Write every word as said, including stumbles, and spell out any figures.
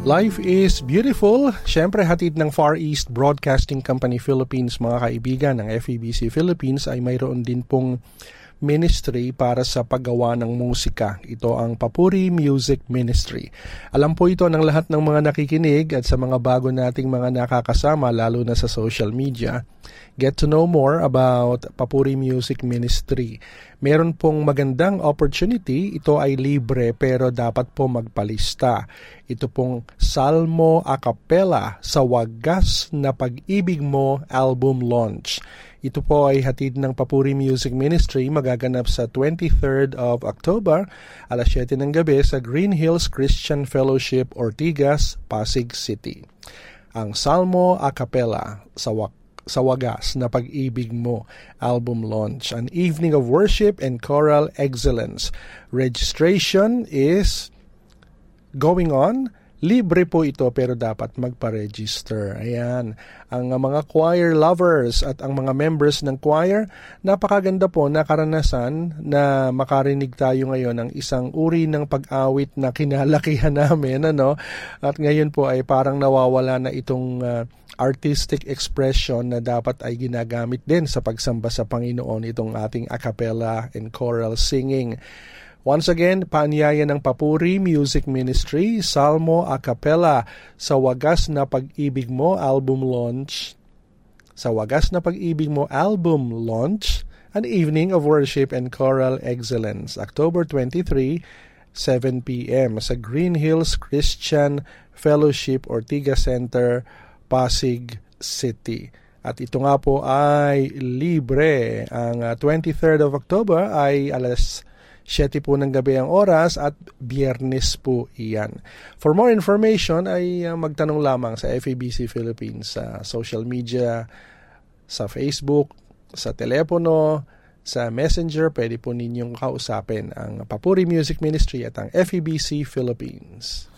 Life is beautiful. Siyempre, hatid ng Far East Broadcasting Company Philippines, mga kaibigan ng F E B C Philippines, ay mayroon din pong ministry para sa paggawa ng musika. Ito ang Papuri Music Ministry. Alam po ito ng lahat ng mga nakikinig at sa mga bago nating mga nakakasama, lalo na sa social media. Get to know more about Papuri Music Ministry. Meron pong magandang opportunity. Ito ay libre pero dapat po magpalista. Ito pong Salmo a Cappella sa Wagas na Pag-ibig Mo album launch. Ito po ay hatid ng Papuri Music Ministry, magaganap sa twenty-third of October, alas siyete ng gabi sa Green Hills Christian Fellowship, Ortigas, Pasig City. Ang Salmo a Cappella sa Wagas sa Wagas na Pag-ibig Mo album launch, an evening of worship and choral excellence. Registration is going on. Libre po ito pero dapat magpa-register. Ayan. Ang mga choir lovers at ang mga members ng choir, napakaganda po na karanasan na makarinig tayo ngayon ng isang uri ng pag-awit na kinalakihan namin. Ano? At ngayon po ay parang nawawala na itong uh, artistic expression na dapat ay ginagamit din sa pagsamba sa Panginoon, itong ating a cappella and choral singing. Once again, paanyaya ng Papuri Music Ministry, Salmo a Cappella sa Wagas na Pag-ibig Mo album launch. Sa Wagas na Pag-ibig Mo album launch, an evening of worship and choral excellence, October twenty-third, seven p.m. sa Green Hills Christian Fellowship, Ortigas Center, Pasig City. At ito nga po ay libre. Ang uh, twenty-third of October ay alas siyete po ng gabi ang oras at biyernes po iyan. For more information ay uh, magtanong lamang sa F E B C Philippines sa social media, sa Facebook, sa telepono, sa Messenger. Pwede po ninyong kausapin ang Papuri Music Ministry at ang F E B C Philippines.